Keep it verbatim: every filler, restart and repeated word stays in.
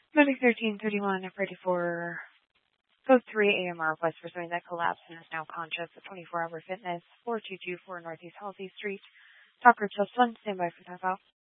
Monday thirteen thirty-one, I'm ready for code three A M R request for somebody that collapsed and is now conscious at twenty-four hour Fitness, four two two four Northeast Halsey Street. Talker just one, stand by for tap out.